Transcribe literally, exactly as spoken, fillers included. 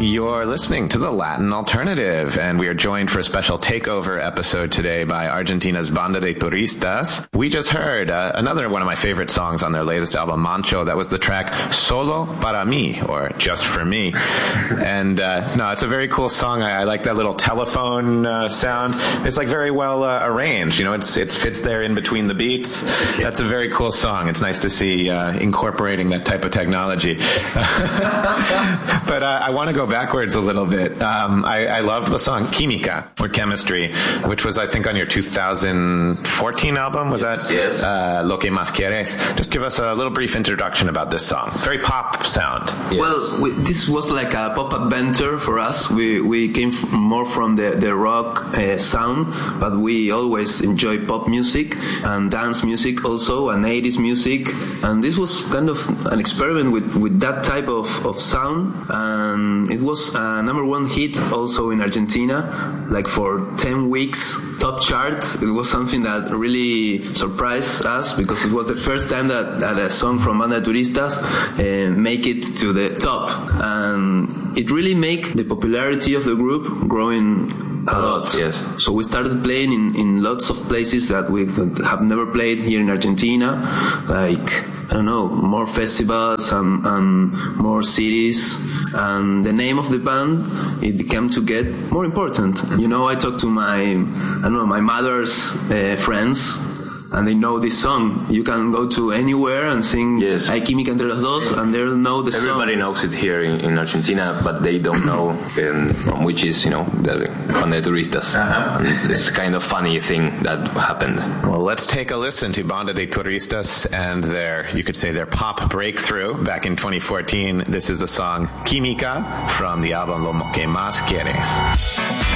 You're listening to the Latin Alternative, and we are joined for a special takeover episode today by Argentina's Banda de Turistas. We just heard uh, another one of my favorite songs on their latest album, Mancho. That was the track Solo para mí, or Just for Me. And uh, no, it's a very cool song. I, I like that little telephone uh, sound. It's like very well uh, arranged. You know, it's it fits there in between the beats. That's a very cool song. It's nice to see uh, incorporating that type of technology. But uh, I want to go backwards a little bit. Um, I, I love the song Química, or Chemistry, which was, I think, on your two thousand fourteen album. Was yes, that yes. Uh, Lo que más quieres? Just give us a little brief introduction about this song. Very pop sound. Yes. Well, we, this was like a pop adventure for us. We we came f- more from the, the rock uh, sound, but we always enjoy pop music and dance music also, and eighties music. And this was kind of an experiment with, with that type of, of sound. And it was a number one hit also in Argentina, like for ten weeks, top chart. It was something that really surprised us because it was the first time that, that a song from Banda de Turistas uh, make it to the top. And it really made the popularity of the group growing a lot. Yes. So we started playing in, in lots of places that we have never played here in Argentina, like, I don't know, more festivals and, and more cities. And the name of the band, it began to get more important. You know, I talked to my, I don't know, my mother's uh, friends, and they know this song. You can go to anywhere and sing yes. Hay Química entre los dos, and they'll know the Everybody song. knows it here in, in Argentina, but they don't know um, from which is, you know, the Banda de Turistas. Uh-huh. It's kind of funny thing that happened. Well, let's take a listen to Banda de Turistas and their, you could say, their pop breakthrough back in twenty fourteen. This is the song Química from the album Lo que más quieres.